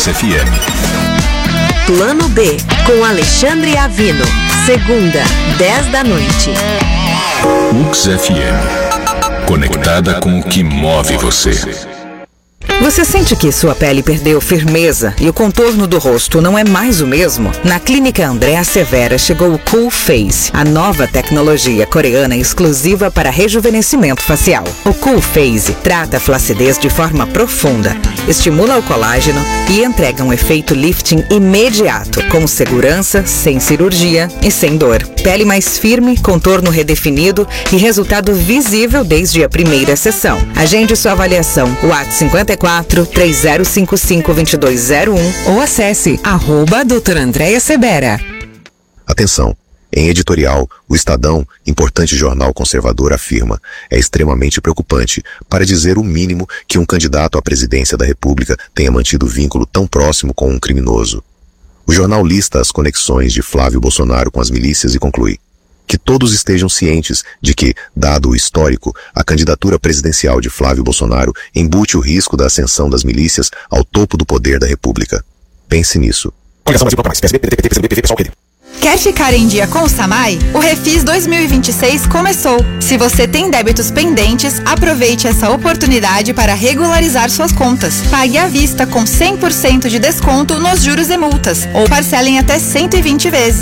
FM. Plano B, com Alexandre Avino. Segunda, 10 da noite. UX FM. Conectada com o que move você. Você sente que sua pele perdeu firmeza e o contorno do rosto não é mais o mesmo? Na Clínica Andréa Severa chegou o Cool Face, a nova tecnologia coreana exclusiva para rejuvenescimento facial. O Cool Face trata a flacidez de forma profunda, estimula o colágeno e entrega um efeito lifting imediato, com segurança, sem cirurgia e sem dor. Pele mais firme, contorno redefinido e resultado visível desde a primeira sessão. Agende sua avaliação. WhatsApp 54-3055-2201 ou acesse @Dra. Andréa Severa. Atenção! Em editorial, o Estadão, importante jornal conservador, afirma: é extremamente preocupante, para dizer o mínimo, que um candidato à presidência da República tenha mantido vínculo tão próximo com um criminoso. O jornal lista as conexões de Flávio Bolsonaro com as milícias e conclui: que todos estejam cientes de que, dado o histórico, a candidatura presidencial de Flávio Bolsonaro embute o risco da ascensão das milícias ao topo do poder da República. Pense nisso. Quer ficar em dia com o Samay? O Refis 2026 começou. Se você tem débitos pendentes, aproveite essa oportunidade para regularizar suas contas. Pague à vista com 100% de desconto nos juros e multas, ou parcelem até 120 vezes.